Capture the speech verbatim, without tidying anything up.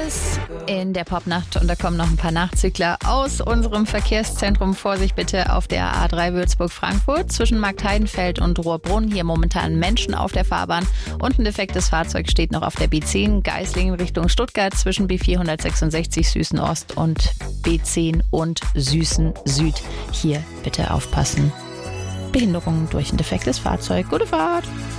Alice in der Popnacht und da kommen noch ein paar Nachzügler aus unserem Verkehrszentrum. Vorsicht bitte auf der A drei Würzburg-Frankfurt zwischen Marktheidenfeld und Rohrbrunn. Hier momentan Menschen auf der Fahrbahn und ein defektes Fahrzeug steht noch auf der B zehn Geislingen Richtung Stuttgart zwischen B vierhundertsechsundsechzig Süßen Ost und B zehn und Süßen Süd. Hier bitte aufpassen. Behinderung durch ein defektes Fahrzeug. Gute Fahrt!